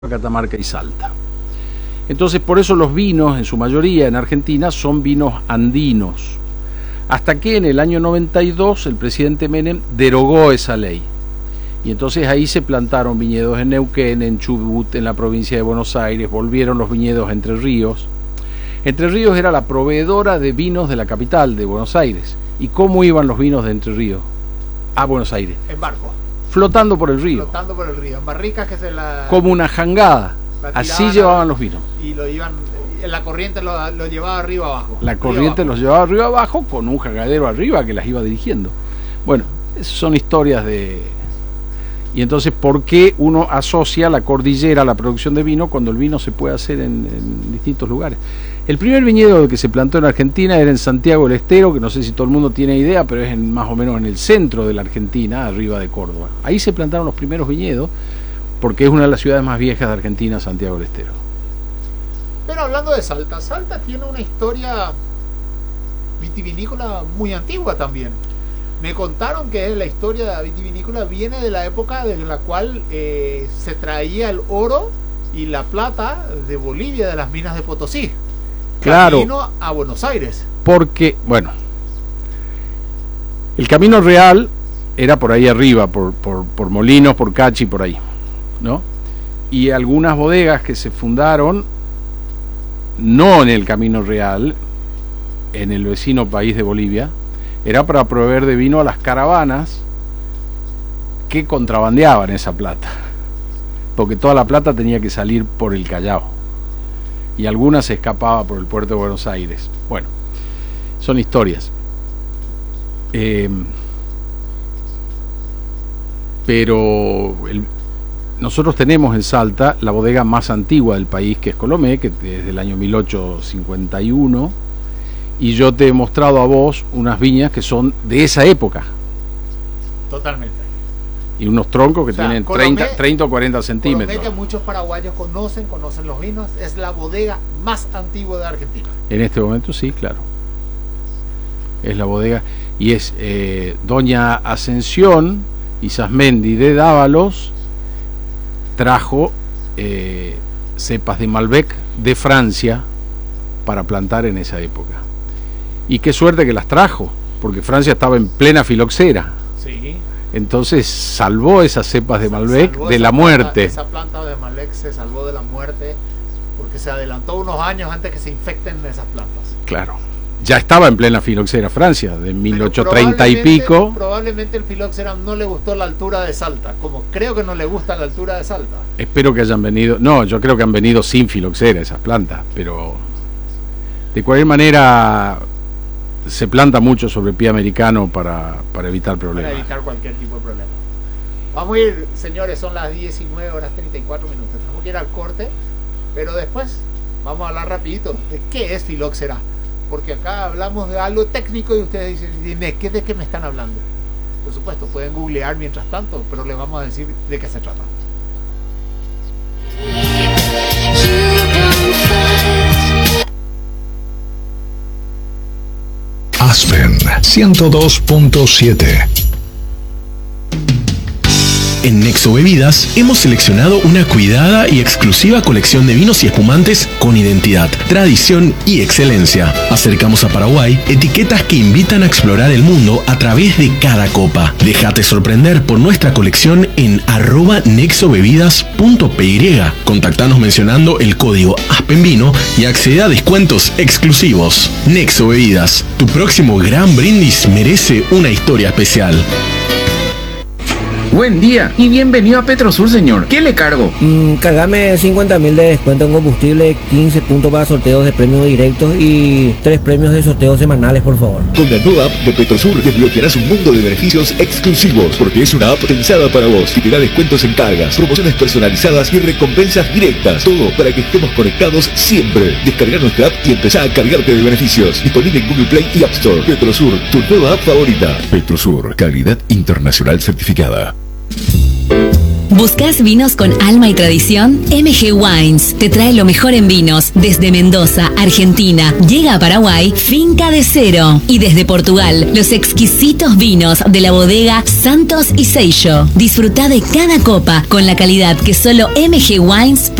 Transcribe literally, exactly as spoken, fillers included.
Catamarca y Salta. Entonces, por eso los vinos, en su mayoría en Argentina, son vinos andinos. Hasta que en el año noventa y dos el presidente Menem derogó esa ley. Y entonces ahí se plantaron viñedos en Neuquén, en Chubut, en la provincia de Buenos Aires, volvieron los viñedos a Entre Ríos. Entre Ríos era la proveedora de vinos de la capital, de Buenos Aires. ¿Y cómo iban los vinos de Entre Ríos a Buenos Aires? En barco. Flotando por el río. Flotando por el río, en barricas que se la... Como una jangada. Así llevaban los vinos. Y lo iban, la corriente lo, lo llevaba arriba abajo. La corriente los llevaba arriba abajo con un jangadero arriba que las iba dirigiendo. Bueno, esas son historias de... Y entonces, ¿por qué uno asocia la cordillera a la producción de vino cuando el vino se puede hacer en, en distintos lugares? El primer viñedo que se plantó en Argentina era en Santiago del Estero, que no sé si todo el mundo tiene idea, pero es en, más o menos en el centro de la Argentina, arriba de Córdoba. Ahí se plantaron los primeros viñedos, porque es una de las ciudades más viejas de Argentina, Santiago del Estero. Pero hablando de Salta, Salta tiene una historia vitivinícola muy antigua también. Me contaron que la historia vitivinícola viene de la época en la cual eh, se traía el oro y la plata de Bolivia, de las minas de Potosí. Claro. Camino a Buenos Aires. Porque, bueno, el camino real era por ahí arriba, por, por, por Molinos, por Cachi, por ahí, ¿no? Y algunas bodegas que se fundaron, no en el camino real, en el vecino país de Bolivia, era para proveer de vino a las caravanas que contrabandeaban esa plata, porque toda la plata tenía que salir por el Callao y algunas se escapaba por el puerto de Buenos Aires. Bueno, son historias. Eh, pero el, nosotros tenemos en Salta la bodega más antigua del país, que es Colomé, que es del año mil ochocientos cincuenta y uno, y yo te he mostrado a vos unas viñas que son de esa época. Totalmente. Y unos troncos que, o sea, tienen Colomé, treinta, treinta o cuarenta centímetros. Colomé, que muchos paraguayos conocen, conocen los vinos, es la bodega más antigua de Argentina. En este momento sí, claro. Es la bodega, y es eh, doña Ascensión Isasmendi de Dávalos trajo eh, cepas de Malbec de Francia para plantar en esa época. Y qué suerte que las trajo, porque Francia estaba en plena filoxera. Sí. Entonces salvó esas cepas de Malbec de la muerte. Esa planta de Malbec se salvó de la muerte porque se adelantó unos años antes que se infecten esas plantas. Claro. Ya estaba en plena filoxera Francia, de mil ochocientos treinta y pico. Probablemente el filoxera no le gustó la altura de Salta, como creo que no le gusta la altura de Salta. Espero que hayan venido, no, yo creo que han venido sin filoxera esas plantas, pero de cualquier manera se planta mucho sobre pie americano para, para evitar problemas. Para evitar cualquier tipo de problema. Vamos a ir, señores, son las diecinueve horas treinta y cuatro minutos. Tenemos que ir al corte, pero después vamos a hablar rapidito de qué es filoxera. Porque acá hablamos de algo técnico y ustedes dicen, dime, ¿qué, ¿de qué me están hablando? Por supuesto, pueden googlear mientras tanto, pero les vamos a decir de qué se trata. Aspen ciento dos punto siete. En Nexo Bebidas hemos seleccionado una cuidada y exclusiva colección de vinos y espumantes con identidad, tradición y excelencia. Acercamos a Paraguay etiquetas que invitan a explorar el mundo a través de cada copa. Déjate sorprender por nuestra colección en arroba nexobebidas punto py. Contactanos mencionando el código ASPENVINO y accede a descuentos exclusivos. Nexo Bebidas, tu próximo gran brindis merece una historia especial. Buen día y bienvenido a Petrosur, señor. ¿Qué le cargo? Mm, cargame cincuenta mil de descuento en combustible, quince puntos para sorteos de premios directos y tres premios de sorteos semanales, por favor. Con la nueva app de Petrosur desbloquearás un mundo de beneficios exclusivos, porque es una app pensada para vos y te da descuentos en cargas, promociones personalizadas y recompensas directas. Todo para que estemos conectados siempre. Descarga nuestra app y empezá a cargarte de beneficios. Disponible en Google Play y App Store. Petrosur, tu nueva app favorita. Petrosur, calidad internacional certificada. ¿Buscas vinos con alma y tradición? M G Wines te trae lo mejor en vinos desde Mendoza, Argentina. Llega a Paraguay Finca de Cero y desde Portugal los exquisitos vinos de la bodega Santos y Seixo. Disfruta de cada copa con la calidad que solo M G Wines